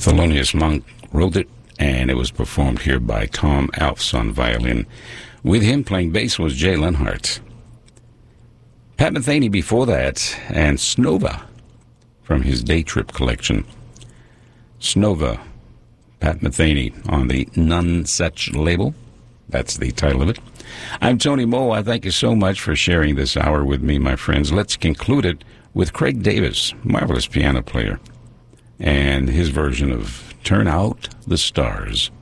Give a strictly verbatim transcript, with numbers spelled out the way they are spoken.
Thelonious Monk wrote it, and it was performed here by Tom Alves on violin. With him playing bass was Jay Lenhart. Pat Metheny before that, and Snova from his Day Trip collection. Snova, Pat Metheny on the None Such label. That's the title of it. I'm Tony Moe. I thank you so much for sharing this hour with me, my friends. Let's conclude it with Craig Davis, marvelous piano player, and his version of Turn Out the Stars.